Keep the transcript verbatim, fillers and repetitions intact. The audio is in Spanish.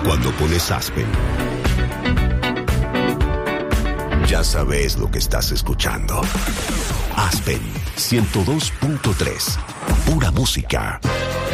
Cuando pones Aspen, ya sabes lo que estás escuchando. Aspen ciento dos punto tres. Pura música.